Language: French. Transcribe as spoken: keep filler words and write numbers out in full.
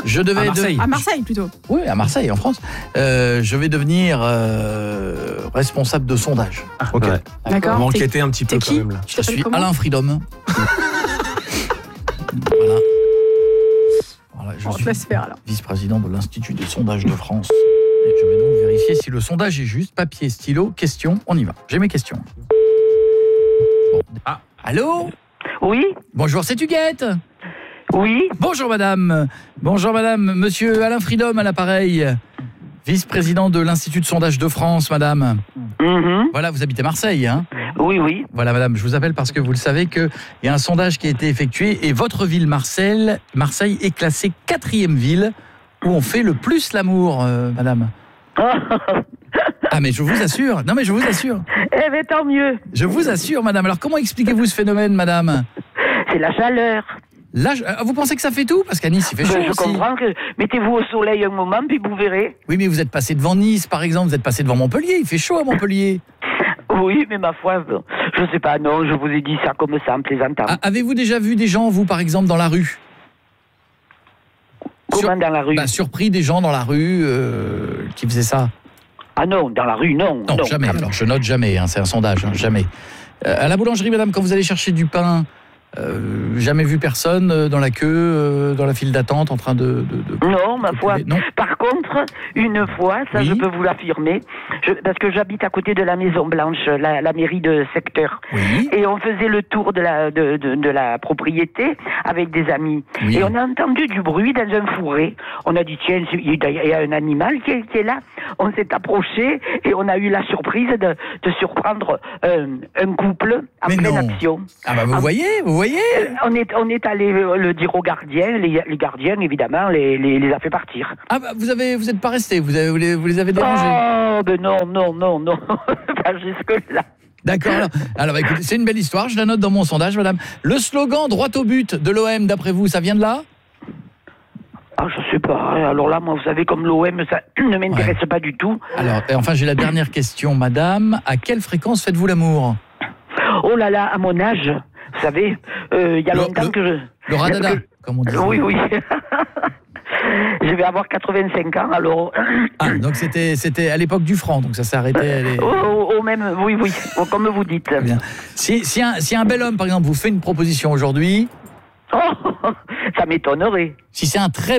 Je devais à Marseille. de... À Marseille, plutôt. Oui, à Marseille, en France. Euh, je vais devenir euh, responsable de sondage. Ah, ok. D'accord. On va T'es- enquêter un petit peu t'es quand qui même là. Tu Je t'appelles suis comment Alain Freedom. Voilà. Voilà, je On suis te laisse faire, alors. vice-président de l'Institut des sondages de France. Et je vais donc vérifier si le sondage est juste. Papier, stylo, question, on y va. J'ai mes questions. Bon. Ah. Allô ? Oui, Bonjour, c'est Huguette. oui, Bonjour madame. Bonjour madame. Monsieur Alain Freedom à l'appareil. Vice-président de l'Institut de sondage de France, madame. mhm, Voilà, vous habitez Marseille, hein ? oui, oui. Voilà madame, je vous appelle parce que vous le savez qu'il y a un sondage qui a été effectué et votre ville Marseille, Marseille est classée quatrième ville où on fait le plus l'amour, euh, madame. Ah mais je vous assure, non mais je vous assure, Eh bien, tant mieux. je vous assure madame. Alors comment expliquez-vous ce phénomène madame ? C'est la chaleur. Là, je- ah, vous pensez que ça fait tout ? Parce qu'à Nice il fait chaud Ben, je aussi. comprends que mettez-vous au soleil un moment, puis vous verrez. Oui mais vous êtes passé devant Nice par exemple, vous êtes passé devant Montpellier, il fait chaud à Montpellier. Oui, mais ma foi, bon, je sais pas, non, je vous ai dit ça comme ça en plaisantant. Ah, avez-vous déjà vu des gens, vous par exemple, dans la rue ? Comment sur- dans la rue Bah, surpris des gens dans la rue euh, qui faisaient ça. Ah non, dans la rue, non. Non, jamais. quand même. Alors, je note jamais, hein, c'est un sondage, hein, jamais. Euh, à la boulangerie, madame, quand vous allez chercher du pain, euh, jamais vu personne euh, dans la queue, euh, dans la file d'attente, en train de... de, de- Non, ma de- foi. Non. Par contre, une fois, ça Oui. je peux vous l'affirmer, je- parce que j'habite à côté de la Maison Blanche, la, la mairie de secteur. Oui. Et on faisait le tour de la, de, de, de la propriété avec des amis. Oui. Et on a entendu du bruit dans un fourré. On a dit, tiens, il y a un animal qui est, qui est là. On s'est approché et on a eu la surprise de, de surprendre euh, un couple en Mais pleine non. action. Ah bah vous Ah. voyez, vous voyez Euh, On est, on est allé euh, le dire aux gardiens. Les, les gardiens, évidemment, les, les, les a fait partir. Ah bah vous avez, vous êtes pas resté, vous, avez, vous, les, vous les avez dérangés. Oh, ben non, non, non, non. Pas jusque-là. D'accord, alors, alors bah, écoutez, c'est une belle histoire, je la note dans mon sondage, madame. Le slogan « droit au but » de l'O M, d'après vous, ça vient de là ? Ah, je sais pas. Alors là, moi, vous savez, comme l'O M, ça ne m'intéresse Ouais. pas du tout. Alors, et enfin, j'ai la dernière question, madame. À quelle fréquence faites-vous l'amour ? Oh là là, à mon âge, vous savez, euh, il y a Le- longtemps le- que je... Le radada, que- comme on dit. Oui, oui. Je vais avoir quatre-vingt-cinq ans, alors... Ah, donc c'était, c'était à l'époque du franc, donc ça s'est arrêté. à l'é- Au, au- au même, oui, oui, au- comme vous dites. Bien. Si, si, un, si un bel homme, par exemple, vous fait une proposition aujourd'hui, Oh, ça m'étonnerait. si c'est un très